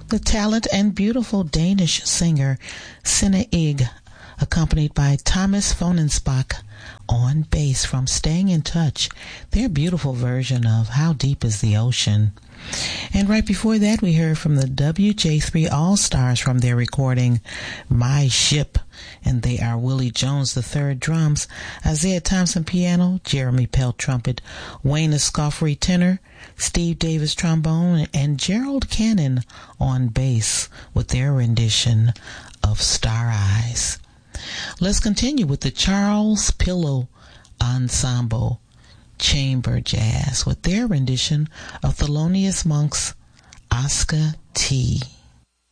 the talented and beautiful Danish singer Sine Ig, accompanied by Thomas Fonensbach on bass from Staying in Touch, their beautiful version of How Deep is the Ocean. And right before that, we heard from the WJ3 All-Stars from their recording My Ship, and they are Willie Jones III drums, Isaiah Thompson piano, Jeremy Pelt trumpet, Wayne Escoffery tenor, Steve Davis trombone, and Gerald Cannon on bass with their rendition of Star Eyes. Let's continue with the Charles Pillow Ensemble Chamber Jazz with their rendition of Thelonious Monk's Oscar T.